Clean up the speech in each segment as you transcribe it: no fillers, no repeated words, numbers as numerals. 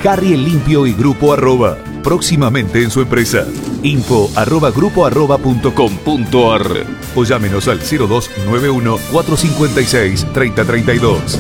Harry el Limpio y Grupo Arroba. Próximamente en su empresa. info@grupoarroba.com.ar o llámenos al 0291 456 3032.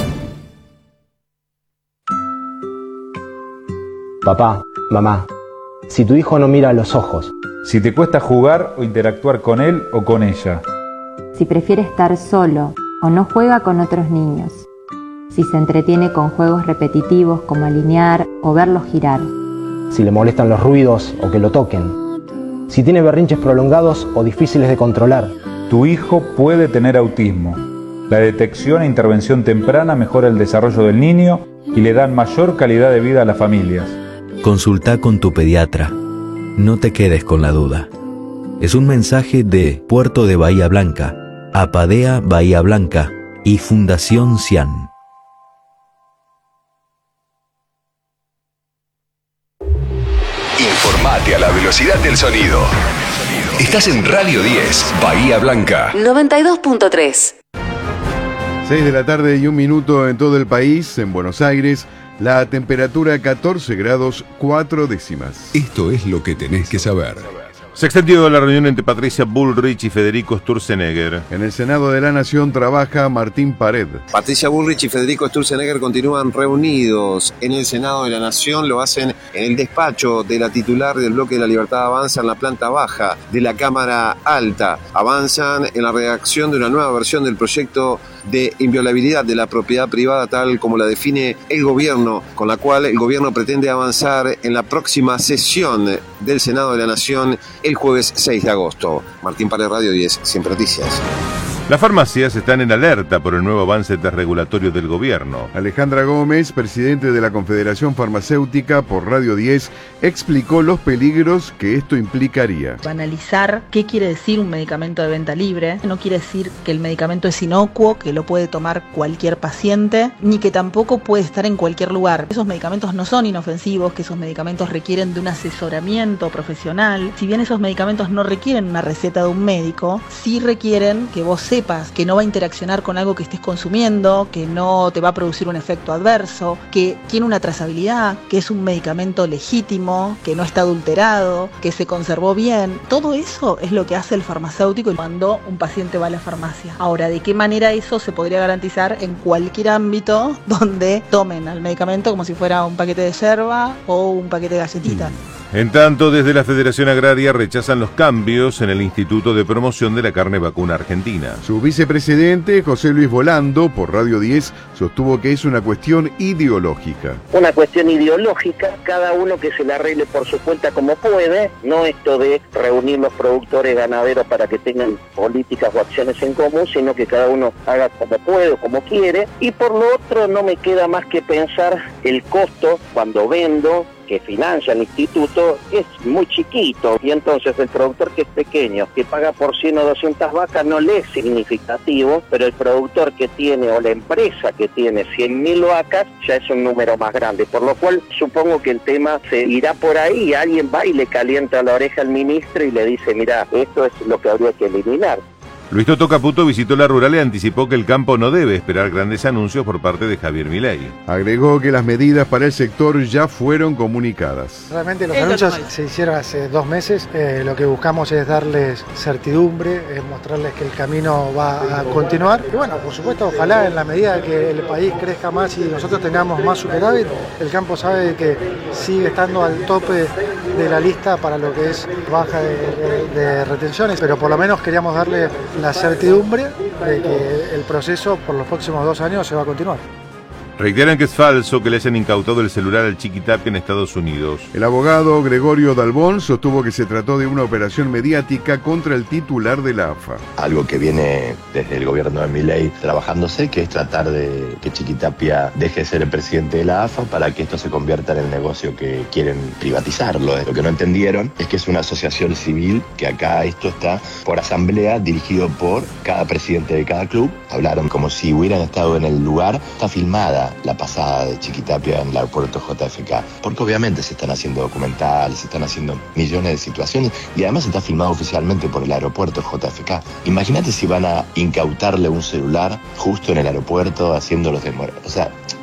Papá, mamá, si tu hijo no mira a los ojos, si te cuesta jugar o interactuar con él o con ella, si prefiere estar solo o no juega con otros niños, si se entretiene con juegos repetitivos como alinear o verlos girar, si le molestan los ruidos o que lo toquen, si tiene berrinches prolongados o difíciles de controlar. Tu hijo puede tener autismo. La detección e intervención temprana mejora el desarrollo del niño y le dan mayor calidad de vida a las familias. Consulta con tu pediatra. No te quedes con la duda. Es un mensaje de Puerto de Bahía Blanca, Apadea Bahía Blanca y Fundación CIAN. Informate a la velocidad del sonido. Estás en Radio 10, Bahía Blanca. 92.3. 6 de la tarde y 1 minuto en todo el país. En Buenos Aires, la temperatura 14 grados 4 décimas. Esto es lo que tenés que saber. Se extendió la reunión entre Patricia Bullrich y Federico Sturzenegger. En el Senado de la Nación trabaja Martín Pared. Patricia Bullrich y Federico Sturzenegger continúan reunidos en el Senado de la Nación. Lo hacen en el despacho de la titular del Bloque de la Libertad Avanza en la planta baja de la Cámara Alta. Avanzan en la redacción de una nueva versión del proyecto de inviolabilidad de la propiedad privada tal como la define el gobierno, con la cual el gobierno pretende avanzar en la próxima sesión del Senado de la Nación el jueves 6 de agosto. Martín Pared, Radio 10, Siempre Noticias. Las farmacias están en alerta por el nuevo avance desregulatorio del gobierno. Alejandra Gómez, presidente de la Confederación Farmacéutica, por Radio 10, explicó los peligros que esto implicaría. Analizar qué quiere decir un medicamento de venta libre. No quiere decir que el medicamento es inocuo, que lo puede tomar cualquier paciente, ni que tampoco puede estar en cualquier lugar. Esos medicamentos no son inofensivos, que esos medicamentos requieren de un asesoramiento profesional. Si bien esos medicamentos no requieren una receta de un médico, sí requieren que vos sepas que no va a interaccionar con algo que estés consumiendo, que no te va a producir un efecto adverso, que tiene una trazabilidad, que es un medicamento legítimo, que no está adulterado, que se conservó bien. Todo eso es lo que hace el farmacéutico cuando un paciente va a la farmacia. Ahora, ¿de qué manera eso se podría garantizar en cualquier ámbito donde tomen al medicamento como si fuera un paquete de yerba o un paquete de galletitas? En tanto, desde la Federación Agraria rechazan los cambios en el Instituto de Promoción de la Carne Vacuna Argentina. Su vicepresidente, José Luis Volando, por Radio 10, sostuvo que es una cuestión ideológica. Una cuestión ideológica, cada uno que se la arregle por su cuenta como puede, no esto de reunir los productores ganaderos para que tengan políticas o acciones en común, sino que cada uno haga como puede o como quiere. Y por lo otro, no me queda más que pensar el costo cuando vendo, que financia el instituto, es muy chiquito, y entonces el productor que es pequeño, que paga por 100 o 200 vacas, no le es significativo, pero el productor que tiene, o la empresa que tiene 100.000 vacas, ya es un número más grande, por lo cual supongo que el tema se irá por ahí, y alguien va y le calienta la oreja al ministro y le dice, mira, esto es lo que habría que eliminar. Luis Toto Caputo visitó la rural y anticipó que el campo no debe esperar grandes anuncios por parte de Javier Milei. Agregó que las medidas para el sector ya fueron comunicadas. Realmente los anuncios se hicieron hace 2 meses. Lo que buscamos es darles certidumbre, es mostrarles que el camino va a continuar. Y bueno, por supuesto, ojalá en la medida que el país crezca más y nosotros tengamos más superávit, el campo sabe que sigue estando al tope de la lista para lo que es baja de retenciones, pero por lo menos queríamos darle la certidumbre de que el proceso por los próximos 2 años se va a continuar. Reiteran que es falso que le hayan incautado el celular al Chiquitapia en Estados Unidos. El abogado Gregorio Dalbón sostuvo que se trató de una operación mediática contra el titular de la AFA. Algo que viene desde el gobierno de Milei trabajándose, que es tratar de que Chiquitapia deje de ser el presidente de la AFA para que esto se convierta en el negocio que quieren privatizarlo. Lo que no entendieron es que es una asociación civil, que acá esto está por asamblea, dirigido por cada presidente de cada club. Hablaron como si hubieran estado en el lugar. Está filmada la pasada de Chiquitapia en el aeropuerto JFK, porque obviamente se están haciendo documentales, se están haciendo millones de situaciones y además está filmado oficialmente por el aeropuerto JFK. Imagínate si van a incautarle un celular justo en el aeropuerto haciéndolos demorar. O sea,